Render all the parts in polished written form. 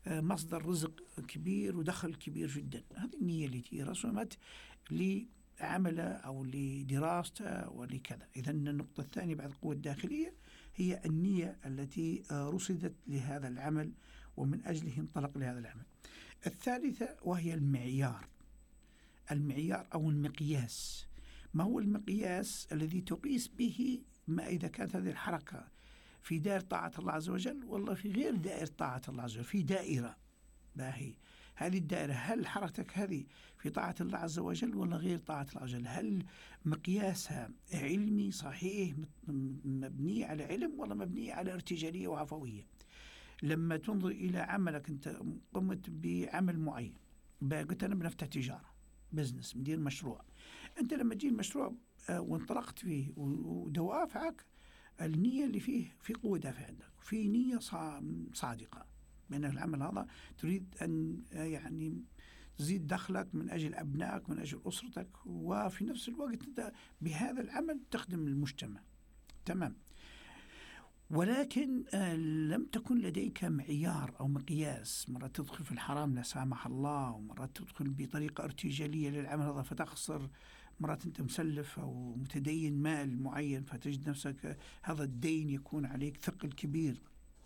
مصدر رزق كبير ودخل كبير جدا. هذه النية التي رسمت لعمله أو لدراسته ولكذا. إذن النقطة الثانية بعد القوة الداخلية هي النية التي رصدت لهذا العمل ومن أجله انطلق لهذا العمل. الثالثة وهي المعيار أو المقياس. ما هو المقياس الذي تقيس به ما إذا كانت هذه الحركة في دائرة طاعة الله عز وجل والله في غير دائرة طاعة الله عز وجل، في دائرة باهي. هذه الدائرة هل حركتك هذه في طاعة الله عز وجل ولا غير طاعة الله عز وجل؟ هل مقياسها علمي صحيح مبني على علم ولا مبني على ارتجالية وعفوية؟ لما تنظر إلى عملك، أنت قمت بعمل معين، قلت أنا بنفتح تجارة بزنس، مدير مشروع. أنت لما تجي المشروع وانطلقت فيه ودوافعك، النية اللي فيه في قوة دافع عندك، في نية صادقة من العمل هذا، تريد أن يعني تزيد دخلك من أجل أبنائك من أجل أسرتك، وفي نفس الوقت أنت بهذا العمل تخدم المجتمع. تمام. ولكن لم تكن لديك معيار أو مقياس. مرة تدخل في الحرام لا سامح الله، ومرة تدخل بطريقة ارتجالية للعمل هذا فتخسر. مرة أنت مسلف أو متدين مال معين فتجد نفسك هذا الدين يكون عليك ثقل كبير،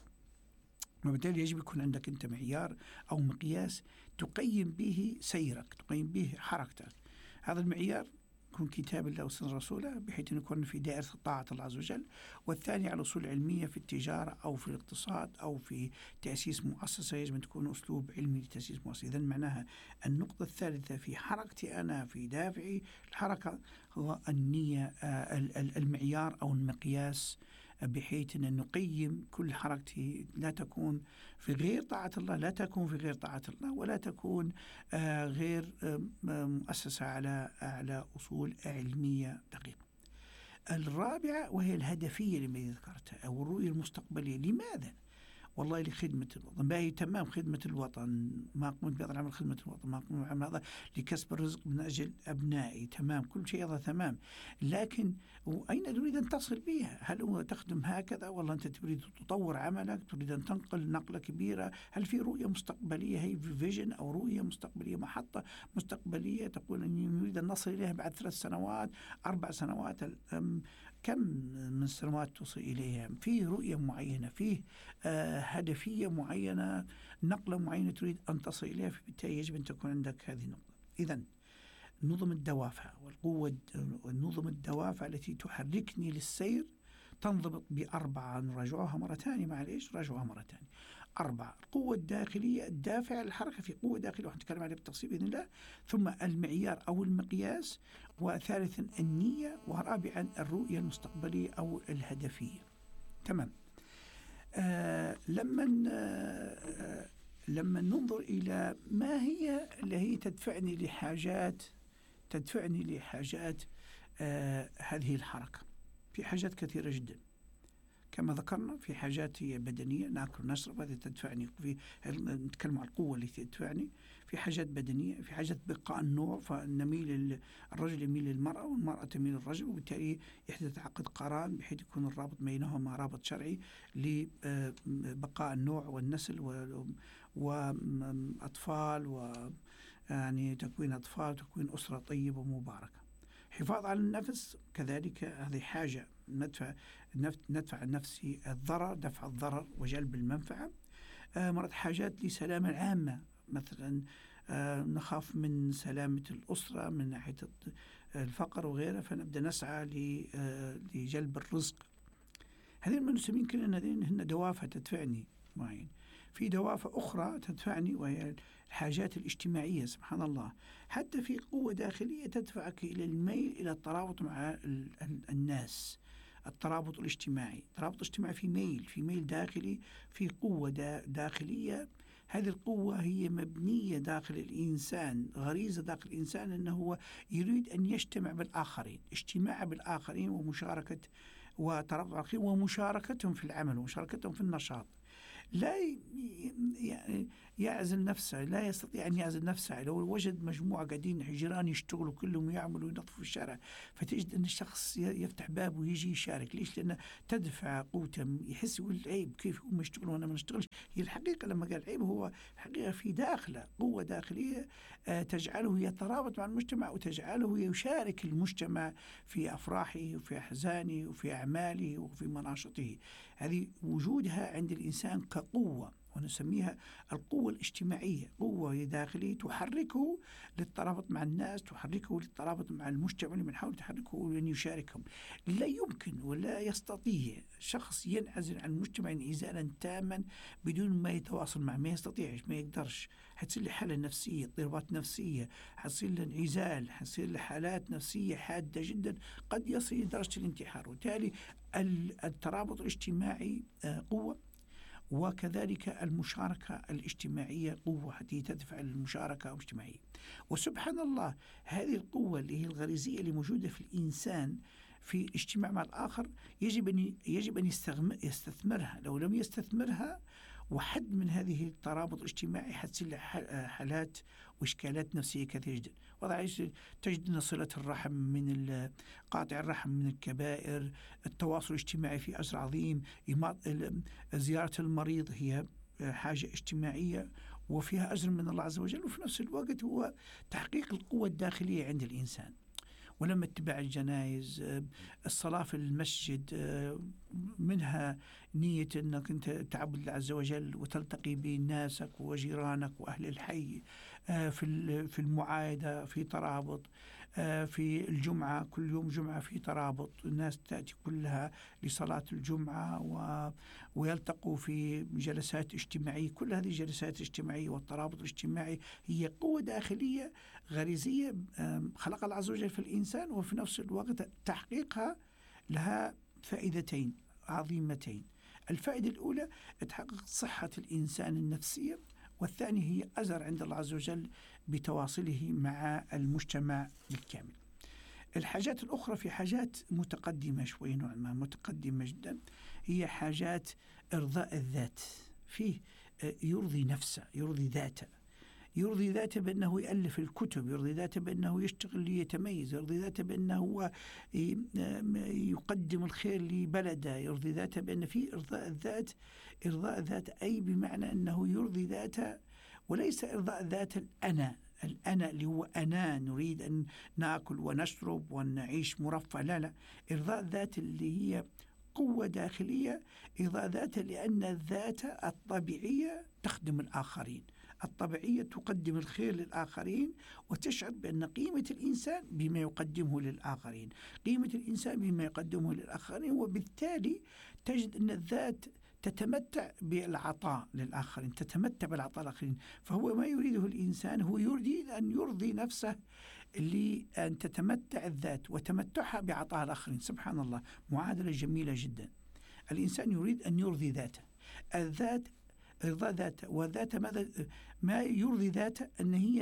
وبالتالي يجب يكون عندك أنت معيار أو مقياس تقيم به سيرك، تقيم به حركتك. هذا المعيار يكون كتاب الله وسنة رسوله بحيث أن يكون في دائرة طاعة الله عز وجل، والثاني على أصول علمية في التجارة أو في الاقتصاد أو في تأسيس مؤسسة، يجب أن تكون أسلوب علمي لتأسيس مؤسسة. إذن معناها النقطة الثالثة في حركتي أنا في دافعي الحركة هو النية، المعيار أو المقياس، بحيث أن نقيم كل حركتي لا تكون في غير طاعة الله، لا تكون في غير طاعة الله، ولا تكون غير مؤسسة على أصول علمية دقيقة. الرابعة وهي الهدفية اللي ذكرتها أو الرؤية المستقبلية. لماذا؟ والله لخدمة الوطن. باهي تمام، خدمة الوطن، ما قمت بهذا العمل خدمة الوطن، ما قمت بالعمل هذا لكسب الرزق من أجل أبنائي، تمام، كل شيء هذا تمام. لكن أين تريد أن تصل بها؟ هل هو تخدم هكذا والله أنت تريد تطور عملك، تريد أن تنقل نقلة كبيرة؟ هل في رؤية مستقبلية، هي فيجن أو رؤية مستقبلية، محطة مستقبلية تقول أني نريد أن نصل إليها بعد 3 سنوات 4 سنوات؟ كم من سنوات توصل إليها؟ في رؤية معينة، فيه هدفية معينة، نقلة معينة تريد أن تصل إليها، فبالتالي يجب أن تكون عندك هذه النقطة. إذن نظم الدوافع والقوة، نظم الدوافع التي تحركني للسير تنضبط ب4. نراجعها مرة ثانية، معليش راجعها مرة ثانية. 4: القوة الداخلية الدافع للحركة، في قوة داخلية وحنتكلم عليها بالتفصيل بإذن الله. ثم المعيار أو المقياس، وثالثا النية، ورابعا الرؤية المستقبلية أو الهدفية. تمام. لما ننظر إلى ما هي اللي هي تدفعني لحاجات هذه الحركة، في حاجات كثيرة جدا كما ذكرنا. في حاجات هي بدنية، ناكل نشرب، هذه تدفعني، نتكلم عن القوة التي تدفعني. في حاجات بدنية، في حاجات بقاء النوع، فنميل الرجل يميل للمرأة والمرأة تميل للرجل، وبالتالي يحدث عقد قران بحيث يكون الرابط بينهما رابط شرعي لبقاء النوع والنسل وأطفال، ويعني تكوين أطفال، تكوين أسرة طيبة ومباركة. حفاظ على النفس كذلك، هذه حاجة ندفع عن نفسي الضرر، دفع الضرر وجلب المنفعة. مرات حاجات لسلامة العامة، مثلا نخاف من سلامة الأسرة من ناحية الفقر وغيره، فنبدأ نسعى لجلب الرزق. هذين ما نسمين كلنا هن دوافع تدفعني معين. في دوافع أخرى تدفعني وهي الحاجات الاجتماعية. سبحان الله، حتى في قوة داخلية تدفعك إلى الميل إلى الترابط مع الناس، الترابط الاجتماعي. الترابط الاجتماعي في ميل داخلي، في قوة داخلية. هذه القوة هي مبنية داخل الإنسان، غريزة داخل الإنسان أنه هو يريد أن يجتمع بالآخرين، اجتماع بالآخرين ومشاركة وترابط الآخرين ومشاركتهم في العمل ومشاركتهم في النشاط. لا يعني يعزل نفسه، لا يستطيع أن يعزل نفسه. لو وجد مجموعة قاعدين جيران يشتغلوا كلهم يعملوا وينظفوا الشارع، فتجد أن الشخص يفتح باب ويجي يشارك. ليش؟ لأنه تدفع قوته، يحس يقول عيب كيف هم يشتغلوا وأنا ما نشتغلش. هي الحقيقة لما قال عيب، هو الحقيقة في داخله قوة داخلية تجعله يترابط مع المجتمع، وتجعله يشارك المجتمع في أفراحه وفي أحزانه وفي أعماله وفي مناشطه. هذه وجودها عند الإنسان كقوة، ونسميها القوة الاجتماعية، قوة داخلية تحركه للترابط مع الناس، تحركه للترابط مع المجتمع اللي بنحاول تحركه لأن يشاركهم. لا يمكن ولا يستطيع شخص ينعزل عن المجتمع انعزالا تاما بدون ما يتواصل معه، ما يستطيعش، ما يقدرش. حتصير له حالة نفسية، اضطرابات نفسية، حتصير له انعزال، حتصير له حالات نفسية حادة جدا قد يصل إلى درجة الانتحار. وبالتالي الترابط الاجتماعي قوة، وكذلك المشاركة الاجتماعية قوة التي تدفع المشاركة الاجتماعية. وسبحان الله، هذه القوة اللي هي الغريزية اللي موجودة في الإنسان في الاجتماع مع الآخر يجب أن يستثمرها. لو لم يستثمرها وحد من هذه الترابط الاجتماعي حتصير له حالات وإشكالات نفسية كثيرة جدا. تجد أن صلة الرحم من قاطع الرحم من الكبائر، التواصل الاجتماعي في أجر عظيم، زيارة المريض هي حاجة اجتماعية وفيها أجر من الله عز وجل، وفي نفس الوقت هو تحقيق القوة الداخلية عند الإنسان. ولما اتباع الجنائز، الصلاة في المسجد، منها نية أنك أنت تعبد الله عز وجل وتلتقي بناسك وجيرانك وأهل الحي، في المعايدة في ترابط، في الجمعة كل يوم جمعة في ترابط، الناس تأتي كلها لصلاة الجمعة ويلتقوا في جلسات اجتماعية. كل هذه الجلسات الاجتماعية والترابط الاجتماعي هي قوة داخلية غريزية خلق الله عز وجل في الإنسان، وفي نفس الوقت تحقيقها لها فائدتين عظيمتين. الفائدة الأولى تحقق صحة الإنسان النفسية، والثانية هي أجر عند الله عز وجل بتواصله مع المجتمع بالكامل. الحاجات الأخرى في حاجات متقدمة شوي، نوعا ما متقدمة جدا، هي حاجات إرضاء الذات. فيه يرضي نفسه، يرضي ذاته بأنه يألف الكتب، يرضي ذاته بأنه يشتغل ليتميز، يرضي ذاته بأنه يقدم الخير لبلده، يرضي ذاته بأن في إرضاء الذات أي بمعنى أنه يرضي ذاته، وليس إرضاء ذات الأنا اللي هو أنا نريد أن نأكل ونشرب ونعيش مرفه. لا، إرضاء الذات اللي هي قوة داخلية، إرضاء ذات لأن الذات الطبيعية تخدم الآخرين، الطبيعية تقدم الخير للآخرين، وتشعر بأن قيمة الإنسان بما يقدمه للآخرين، قيمة الإنسان بما يقدمه للآخرين. وبالتالي تجد أن الذات تتمتع بالعطاء للآخرين، تتمتع بالعطاء للآخرين. فهو ما يريده الإنسان هو يريد أن يرضي نفسه لأن تتمتع الذات وتمتعها بعطاء الآخرين. سبحان الله، معادلة جميلة جدا. الإنسان يريد أن يرضي ذاته، الذات إرضاء ذاته، وذات ما يرضي ذاته أن هي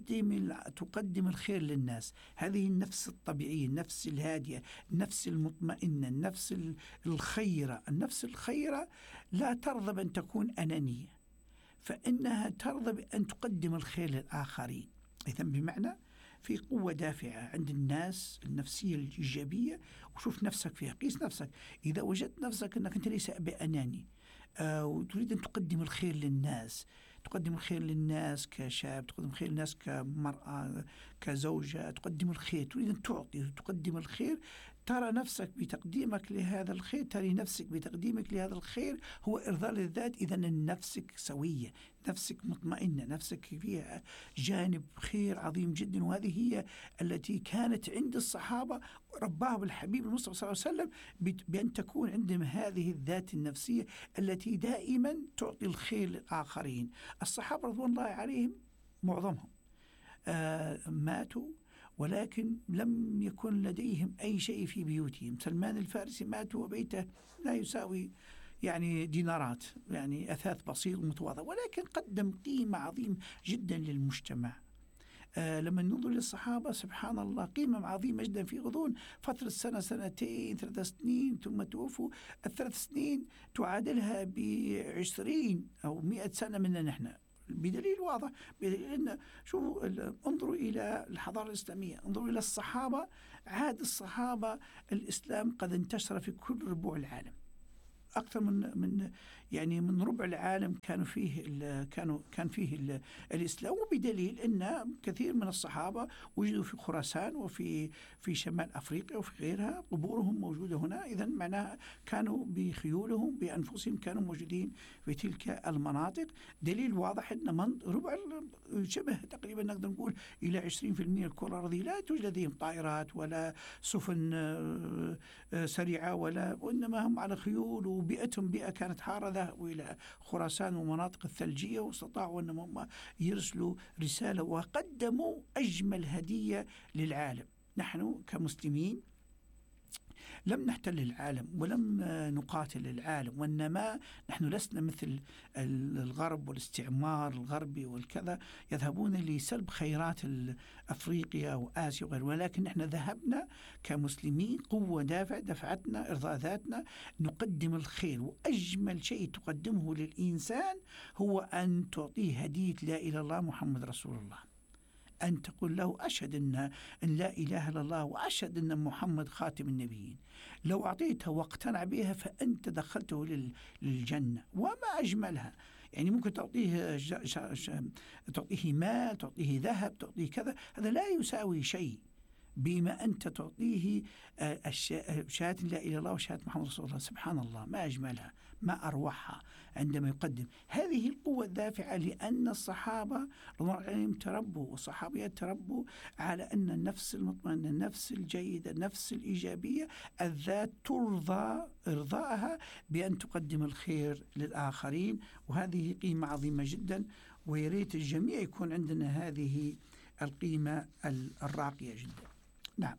تقدم الخير للناس. هذه النفس الطبيعية، النفس الهادية، النفس المطمئنة، النفس الخيرة. النفس الخيرة لا ترضى بأن تكون أنانية، فإنها ترضى بأن تقدم الخير للآخرين. إذن بمعنى في قوة دافعة عند الناس، النفسية الإيجابية. وشوف نفسك فيها، قيس نفسك. إذا وجدت نفسك أنك أنت ليس بأناني وتريد أن تقدم الخير للناس، تقدم الخير للناس كشاب، تقدم الخير للناس كمرأة، كزوجة، تقدم الخير، تريد أن تعطي، تقدم الخير، ترى نفسك بتقديمك لهذا الخير، ترى نفسك بتقديمك لهذا الخير هو إرضاء للذات. إذن نفسك سوية، نفسك مطمئنة، نفسك فيها جانب خير عظيم جدا. وهذه هي التي كانت عند الصحابة، رباهم الحبيب المصطفى صلى الله عليه وسلم بأن تكون عندهم هذه الذات النفسية التي دائما تعطي الخير للآخرين. الصحابة رضوان الله عليهم معظمهم ماتوا، ولكن لم يكن لديهم أي شيء في بيوتهم. سلمان الفارسي مات وبيته لا يساوي دينارات، أثاث بسيط ومتواضع، ولكن قدم قيمة عظيمة جدا للمجتمع. لما ننظر للصحابة سبحان الله قيمة عظيمة جدا في غضون فترة سنة سنتين 3 سنين ثم توفوا. ال3 سنين تعادلها ب20 أو 100 سنة منا نحن، بدليل واضح. بدليل أن شوفوا انظروا إلى الحضارة الإسلامية، انظروا إلى الصحابة. عهد الصحابة الإسلام قد انتشر في كل ربوع العالم، أكثر من ربع العالم كان فيه الإسلام، وبدليل أن كثير من الصحابة وجدوا في خراسان وفي شمال أفريقيا وفي غيرها، قبورهم موجودة هنا. إذا معناها كانوا بخيولهم بأنفسهم كانوا موجودين في تلك المناطق. دليل واضح أن ربع شبه تقريبا نقدر نقول إلى 20% الكرة الأرضية لا توجد لديهم طائرات ولا سفن سريعة وإنما هم على خيول، وبيئتهم بيئة كانت حارة. ذهبوا إلى خراسان ومناطق الثلجية واستطاعوا أنهم يرسلوا رسالة وقدموا أجمل هدية للعالم. نحن كمسلمين لم نحتل العالم ولم نقاتل العالم، وإنما نحن لسنا مثل الغرب والاستعمار الغربي والكذا يذهبون لسلب خيرات أفريقيا وآسيا وغيره، ولكن نحن ذهبنا كمسلمين قوة دفعتنا إرضاء ذاتنا نقدم الخير. وأجمل شيء تقدمه للإنسان هو أن تعطيه هدية لا إله إلا الله محمد رسول الله، أن تقول له أشهد أن لا إله إلا الله وأشهد أن محمد خاتم النبيين. لو أعطيته واقتنع بها فأنت دخلته للجنة. وما أجملها، يعني ممكن تعطيه مال، تعطيه ذهب، تعطيه كذا، هذا لا يساوي شيء بما أنت تعطيه شهادة لا إله إلا الله وشهادة محمد رسول الله. سبحان الله، ما أجملها، ما أروحها عندما يقدم هذه القوة الدافعة. لأن الصحابة رضوان الله عليهم تربوا والصحابيات تربوا على أن النفس المطمئنة، النفس الجيدة، النفس الإيجابية، الذات ترضى إرضاءها بأن تقدم الخير للآخرين. وهذه قيمة عظيمة جدا، ويريت الجميع يكون عندنا هذه القيمة الراقية جدا. نعم،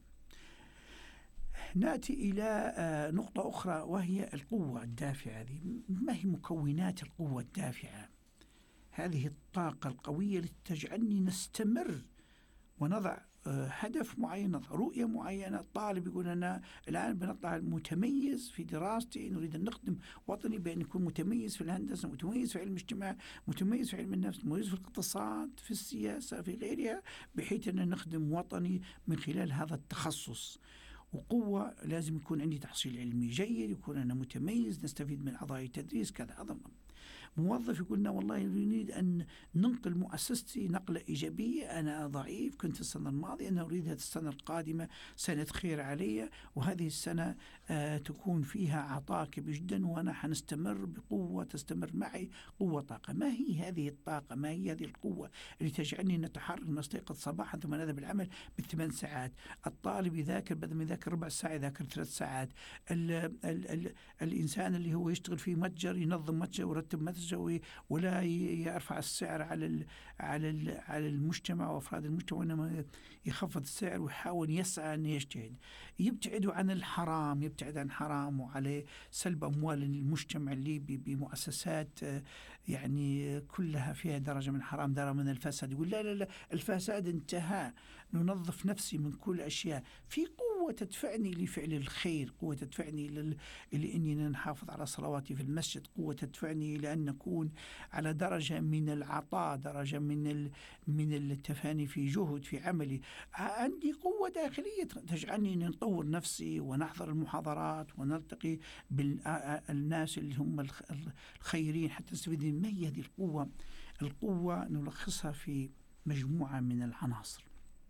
نأتي إلى نقطة أخرى وهي القوة الدافعة. ما هي مكونات القوة الدافعة؟ هذه الطاقة القوية التي تجعلني نستمر ونضع هدف معين، نضع رؤية معينة. الطالب يقول أنا الآن بنطلع متميز في دراستي، نريد أن نخدم وطني بأن يكون متميز في الهندسة، متميز في علم الاجتماع، متميز في علم النفس، متميز في الاقتصاد، في السياسة، في غيرها، بحيث أن نخدم وطني من خلال هذا التخصص. وقوة لازم يكون عندي تحصيل علمي جيد، يكون أنا متميز، نستفيد من أعضاء التدريس كذا. أظن موظف يقول لنا والله نريد أن ننقل مؤسستي نقلة إيجابية، أنا ضعيف كنت السنة الماضية، أنا أريد هذه السنة القادمة سنة خير علي، وهذه السنة تكون فيها عطاء كبير جدا، وأنا حنستمر بقوة، تستمر معي قوة طاقة. ما هي هذه الطاقة؟ ما هي هذه القوة اللي تجعلني نتحرك، نستيقظ صباحا ثم نذهب العمل ب8 ساعات؟ الطالب يذاكر بدل ما يذاكر ربع ساعة يذاكر 3 ساعات. الإنسان اللي هو يشتغل في متجر ينظم متجر ويرتب متجر ولا يرفع السعر على المجتمع وأفراد المجتمع، وإنما يخفض السعر ويحاول يسعى أن يجتهد. يبتعد عن الحرام، يبتعد عن حرام وعليه سلب أموال المجتمع الليبي بمؤسسات يعني كلها فيها درجة من الحرام، درجة من الفساد. يقول لا لا لا، الفساد انتهى، ننظف نفسي من كل أشياء. في قوة تدفعني لفعل الخير، قوة تدفعني لأني نحافظ على صلواتي في المسجد، قوة تدفعني لأن نكون على درجة من العطاء، درجة من التفاني في جهد في عملي. عندي قوة داخلية تجعلني نطور نفسي ونحضر المحاضرات ونلتقي بالناس اللي هم الخيرين حتى نستفيد. ما هي هذه القوة؟ القوة نلخصها في مجموعة من العناصر.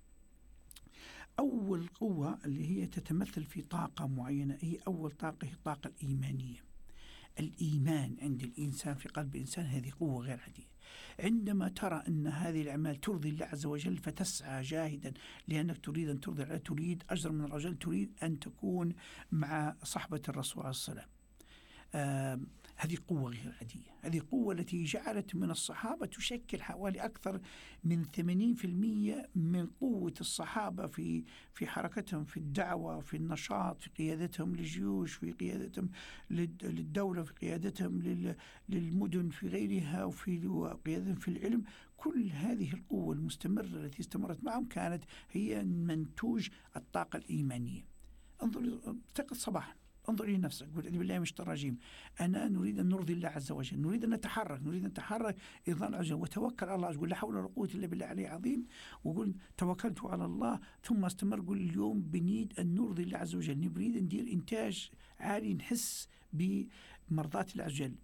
أول قوة اللي هي تتمثل في طاقة معينة، هي أول طاقة هي الطاقة الإيمانية. الإيمان عند الإنسان في قلب الإنسان هذه قوة غير عادية. عندما ترى أن هذه الأعمال ترضي الله عز وجل فتسعى جاهدا لأنك تريد أن ترضي الله، تريد أجر من الرجل، تريد أن تكون مع صحبة الرسول عليه الصلاة والسلام. هذه قوة غير عادية. هذه قوة التي جعلت من الصحابة تشكل حوالي أكثر من 80% من قوة الصحابة في حركتهم في الدعوة، في النشاط، في قيادتهم للجيوش، في قيادتهم للدولة، في قيادتهم للمدن في غيرها، وفي قيادتهم في العلم. كل هذه القوة المستمرة التي استمرت معهم كانت هي منتوج الطاقة الإيمانية. انظر، استيقظ صباحا، انظر إلى نفسك، قل أعوذ بالله من الشيطان الرجيم، أنا نريد أن نرضي الله عز وجل، نريد أن نتحرك، نريد أن نتحرك إرضاء الله عز وجل، وتوكل على الله، قل لا حول ولا قوة إلا بالله العلي العظيم، وقل توكلت على الله. ثم استمر، قل اليوم بنريد أن نرضي الله عز وجل، نريد أن ندير إنتاج عالي، نحس بمرضاة الله عز وجل.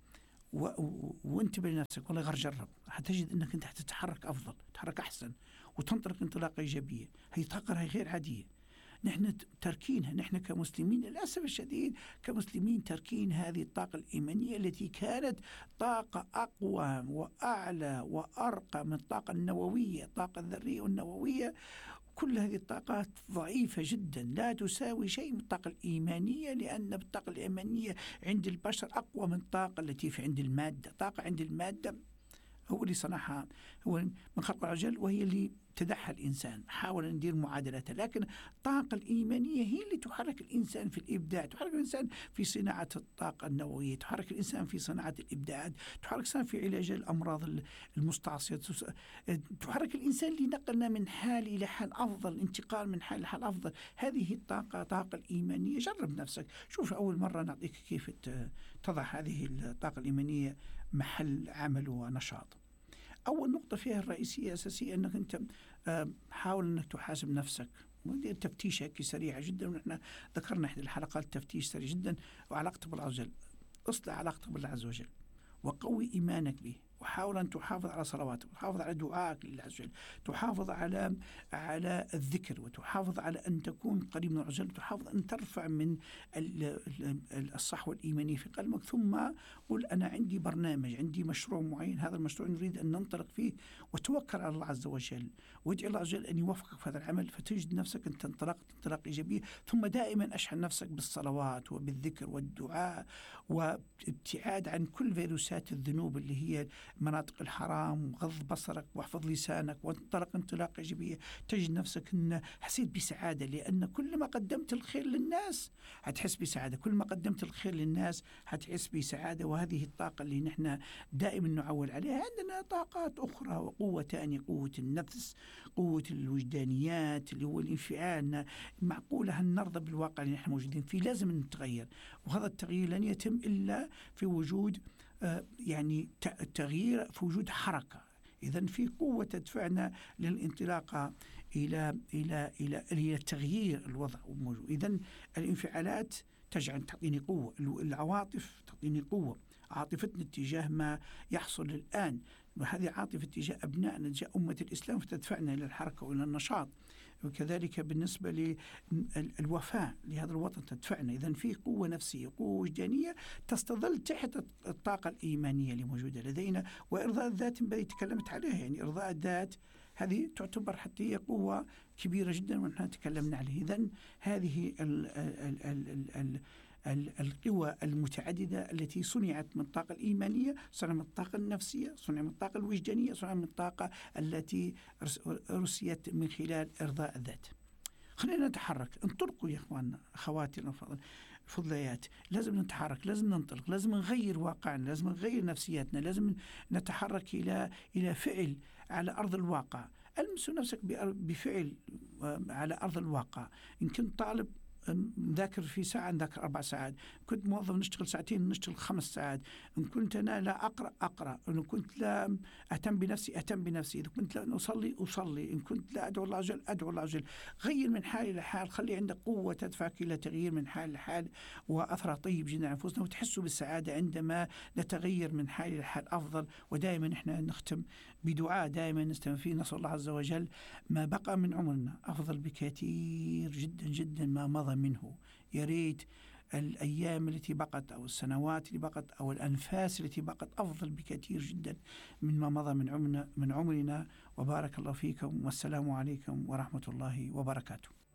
وانتبه لنفسك، والله غير جرب، حتجد أنك أنت حتتحرك أفضل، تتحرك أحسن، وتنطلق انطلاقة إيجابية. هي طاقة غير عادية. نحن تركينها، نحن كمسلمين للأسف الشديد كمسلمين تركين هذه الطاقة الإيمانية التي كانت طاقة أقوى وأعلى وأرقى من الطاقة النووية، الطاقة الذرية والنووية. كل هذه الطاقات ضعيفة جدا، لا تساوي شيء من الطاقة الإيمانية، لأن الطاقة الإيمانية عند البشر أقوى من الطاقة التي في عند المادة. طاقة عند المادة هو اللي صنعها، هو من خلق العجل، وهي اللي تدحى الإنسان، حاول أن ندير معادلاتها. لكن الطاقة الإيمانية هي اللي تحرك الإنسان في الإبداع، تحرك الإنسان في صناعة الطاقة النووية، تحرك الإنسان في صناعة الإبداعات، تحرك الإنسان في علاج الأمراض المستعصية، تحرك الإنسان لنقلنا من حال إلى حال أفضل، انتقال من حال إلى حال أفضل. هذه الطاقة الإيمانية. جرب نفسك، شوف أول مرة نعطيك كيف تضع هذه الطاقة الإيمانية محل عمل ونشاط. أول نقطة فيها الرئيسية أساسية أنك أنت حاول أنك تحاسب نفسك، ودي تفتيش هيك سريعة جدا، ونحن ذكرنا إحدى الحلقات تفتيش سريع جدا. وعلاقتك بالله عز وجل، اصلح علاقتك بالله عز وجل، وقوي إيمانك به، وحاول أن تحافظ على صلواتك، وتحافظ على دعائك لله عز وجل، تحافظ على الذكر، وتحافظ على أن تكون قريب من الله عز وجل، وتحافظ أن ترفع من الصحوة الإيمانية في قلبك. ثم قل أنا عندي برنامج، عندي مشروع معين، هذا المشروع نريد أن ننطلق فيه، وتوكل على الله عز وجل، وادعي الله عز وجل أن يوفقك في هذا العمل، فتجد نفسك أن تنطلق انطلاق إيجابية. ثم دائما أشحن نفسك بالصلوات وبالذكر والدعاء، وابتعاد عن كل فيروسات الذنوب اللي هي مناطق الحرام، وغض بصرك، واحفظ لسانك، وانطلق انطلاقة إيجابية. تجد نفسك أن حسيت بسعادة، لأن كل ما قدمت الخير للناس هتحس بسعادة، كل ما قدمت الخير للناس هتحس بسعادة. وهذه الطاقة اللي نحن دائما نعول عليها. عندنا طاقات أخرى وقوة تانية، قوة النفس، قوة الوجدانيات اللي هو الانفعال. معقولة هل نرضى بالواقع اللي نحن موجودين فيه؟ لازم نتغير، وهذا التغيير لن يتم إلا في وجود يعني التغيير، في وجود حركة. إذن في قوة تدفعنا للانطلاقة إلى تغيير الوضع الموجود. إذن الانفعالات تعطيني قوة، العواطف تعطيني قوة، عاطفتنا اتجاه ما يحصل الآن، وهذه عاطفة تجاه أبنائنا، تجاه أمة الإسلام، فتدفعنا إلى الحركة وإلى النشاط. وكذلك بالنسبة للوفاء لهذا الوطن تدفعنا. إذن في قوة نفسية، قوة وجدانية تستظل تحت الطاقة الإيمانية اللي موجودة لدينا. وإرضاء الذات الذي تكلمت عليها، يعني إرضاء الذات هذه تعتبر حتى هي قوة كبيرة جدا ونحن تكلمنا عليه. إذن هذه القوى المتعددة التي صنعت من الطاقة الإيمانية، صنعت من الطاقة النفسية، صنعت من الطاقة الوجدانية، صنعت من الطاقة التي رسيت من خلال إرضاء الذات. خلينا نتحرك، انطلقوا يا أخواننا أخواتي الفضليات. لازم نتحرك، لازم ننطلق، لازم نغير واقعنا، لازم نغير نفسياتنا، لازم نتحرك إلى فعل على أرض الواقع. ألمس نفسك بفعل على أرض الواقع. إن كنت طالب نذاكر في ساعة نذاكر 4 ساعات، كنت موظف نشتغل ساعتين نشتغل 5 ساعات، إن كنت أنا لا أقرأ، إن كنت لا أهتم بنفسي أهتم بنفسي، إذا كنت لا أصلي، إن كنت لا أدعو الله عز وجل أدعو الله عز وجل. غير من حال إلى حال، خلي عندك قوة تدفعك إلى تغيير من حال لحال، وأثرها طيب جدا على أنفسنا، وتحسوا بالسعادة عندما نتغير من حال إلى حال أفضل. ودائما إحنا نختم بدعاء دائما نستمر فيه، نسأل الله عز وجل ما بقى من عمرنا أفضل بكثير جدا جدا ما مضى منه. يا ريت الأيام التي بقت أو السنوات اللي بقت أو الأنفاس التي بقت أفضل بكثير جدا مما مضى من عمرنا. وبارك الله فيكم، والسلام عليكم ورحمة الله وبركاته.